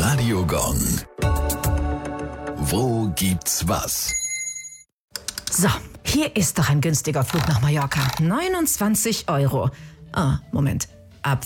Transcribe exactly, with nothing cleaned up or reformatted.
Radio Gong. Wo gibt's was? So, hier ist doch ein günstiger Flug nach Mallorca. neunundzwanzig Euro. Ah, Moment.